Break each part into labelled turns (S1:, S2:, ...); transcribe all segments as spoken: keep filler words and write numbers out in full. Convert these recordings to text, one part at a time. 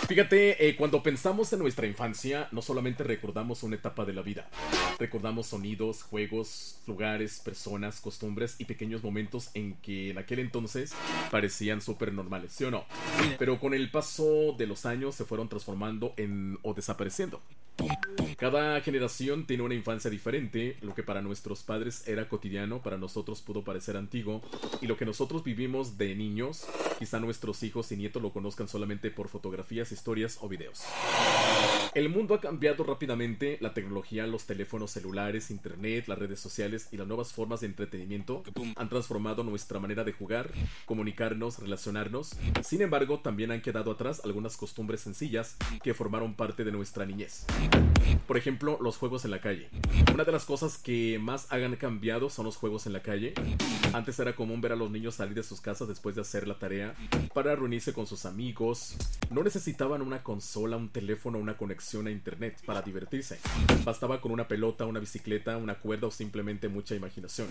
S1: Fíjate, eh, cuando pensamos en nuestra infancia, no solamente recordamos una etapa de la vida, recordamos sonidos, juegos, lugares, personas, costumbres y pequeños momentos en que en aquel entonces parecían súper normales, ¿sí o no? Pero con el paso de los años se fueron transformando en o desapareciendo. Cada generación tiene una infancia diferente. Lo que para nuestros padres era cotidiano, para nosotros pudo parecer antiguo. Y lo que nosotros vivimos de niños, quizá nuestros hijos y nietos lo conozcan solamente por fotografías, historias o videos. El mundo ha cambiado rápidamente. La tecnología, los teléfonos celulares, internet, las redes sociales y las nuevas formas de entretenimiento han transformado nuestra manera de jugar, comunicarnos, relacionarnos. Sin embargo, también han quedado atrás algunas costumbres sencillas que formaron parte de nuestra niñez. Por ejemplo, los juegos en la calle. Una de las cosas que más han cambiado son los juegos en la calle. Antes era común ver a los niños salir de sus casas después de hacer la tarea para reunirse con sus amigos. No necesitaban una consola, un teléfono, una conexión a internet para divertirse. Bastaba con una pelota, una bicicleta, una cuerda o simplemente mucha imaginación.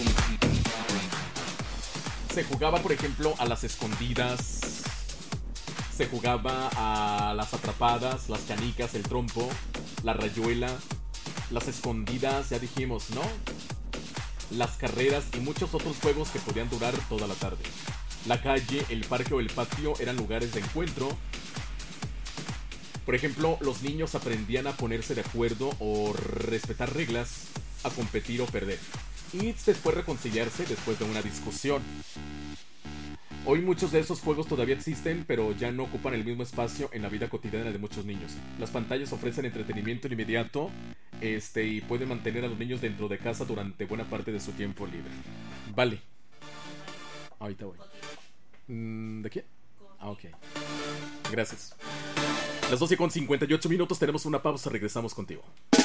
S1: Se jugaba, por ejemplo, a las escondidas. Se jugaba a las atrapadas, las canicas, el trompo, la rayuela, las escondidas, ya dijimos, ¿no? Las carreras y muchos otros juegos que podían durar toda la tarde. La calle, el parque o el patio eran lugares de encuentro. Por ejemplo, los niños aprendían a ponerse de acuerdo o respetar reglas, a competir o perder. Y después reconciliarse después de una discusión. Hoy muchos de esos juegos todavía existen, pero ya no ocupan el mismo espacio en la vida cotidiana de muchos niños. Las pantallas ofrecen entretenimiento inmediato, este, y pueden mantener a los niños dentro de casa durante buena parte de su tiempo libre. Vale. Ahorita voy. ¿De qué? Ah, ok. Gracias. Las doce con cincuenta y ocho minutos, tenemos una pausa, regresamos contigo.